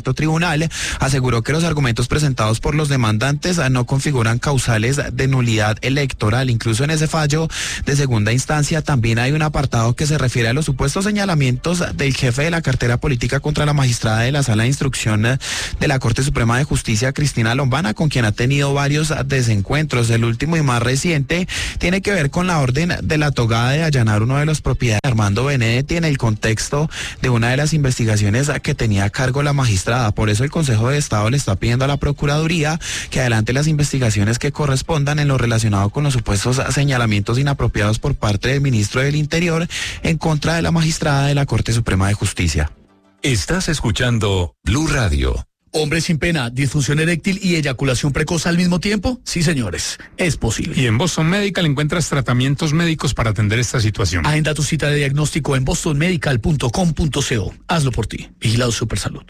alto tribunal aseguró que los argumentos presentados por los demandantes no configuran causales de nulidad electoral. Incluso en ese fallo de segunda instancia también hay un apartado que se refiere a los supuestos señalamientos del jefe de la cartera política contra la magistrada de la Sala de Instrucción de la Corte Suprema de Justicia, Cristina Lombana, con quien ha tenido varios desencuentros. El último y más reciente tiene que ver con la orden de la togada de allanar uno de los propiedades de Armando Benedetti en el contexto de una de las investigaciones que tenía a cargo la magistrada. Por eso el Consejo de Estado le está pidiendo a la Procuraduría que adelante las investigaciones que correspondan en lo relacionado con los supuestos señalamientos inapropiados por parte del ministro del Interior en contra de la magistrada de la Corte Suprema de Justicia. Estás escuchando Blue Radio. ¿Hombre sin pena, disfunción eréctil y eyaculación precoz al mismo tiempo? Sí, señores, es posible. Y en Boston Medical encuentras tratamientos médicos para atender esta situación. Agenda tu cita de diagnóstico en bostonmedical.com.co. Hazlo por ti. Vigilado Supersalud.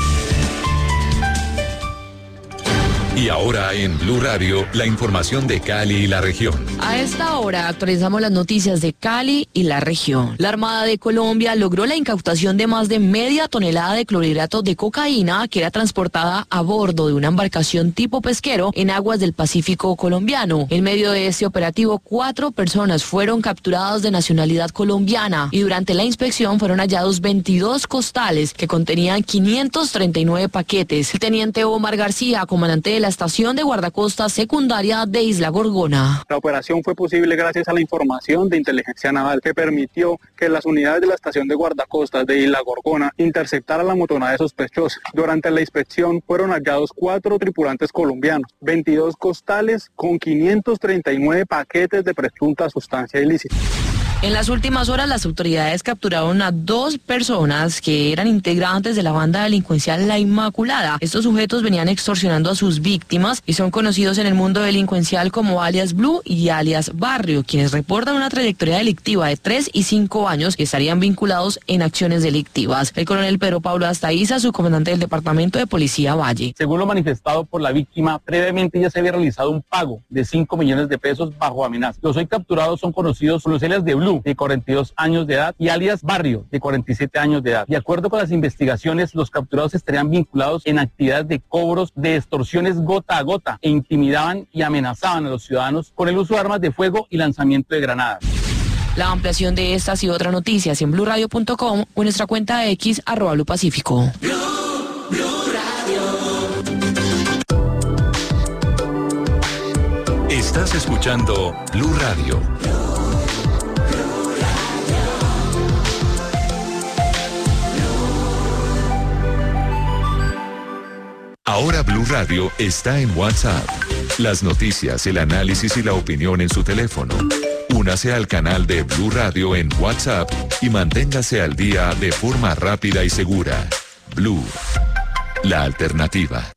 Y ahora en Blue Radio, la información de Cali y la región. A esta hora actualizamos las noticias de Cali y la región. La Armada de Colombia logró la incautación de más de media tonelada de clorhidratos de cocaína que era transportada a bordo de una embarcación tipo pesquero en aguas del Pacífico colombiano. En medio de este operativo, 4 personas fueron capturadas de nacionalidad colombiana y durante la inspección fueron hallados 22 costales que contenían 539 paquetes. El teniente Omar García, comandante de la estación de guardacostas secundaria de Isla Gorgona. La operación fue posible gracias a la información de inteligencia naval que permitió que las unidades de la estación de guardacostas de Isla Gorgona interceptaran la motonave sospechosa. Durante la inspección fueron hallados 4 tripulantes colombianos, 22 costales con 539 paquetes de presunta sustancia ilícita. En las últimas horas, las autoridades capturaron a 2 personas que eran integrantes de la banda delincuencial La Inmaculada. Estos sujetos venían extorsionando a sus víctimas y son conocidos en el mundo delincuencial como alias Blue y alias Barrio, quienes reportan una trayectoria delictiva de 3 y 5 años y estarían vinculados en acciones delictivas. El coronel Pedro Pablo Astaiza, su comandante del Departamento de Policía Valle. Según lo manifestado por la víctima, previamente ya se había realizado un pago de 5 millones de pesos bajo amenaza. Los hoy capturados son conocidos por los alias de Blue, de 42 años de edad, y alias Barrio, de 47 años de edad. De acuerdo con las investigaciones, los capturados estarían vinculados en actividades de cobros de extorsiones gota a gota e intimidaban y amenazaban a los ciudadanos con el uso de armas de fuego y lanzamiento de granadas. La ampliación de estas y otras noticias en bluradio.com o en nuestra cuenta de X @BluPacífico. Estás escuchando Blue Radio. Ahora Blue Radio está en WhatsApp. Las noticias, el análisis y la opinión en su teléfono. Únase al canal de Blue Radio en WhatsApp y manténgase al día de forma rápida y segura. Blue, la alternativa.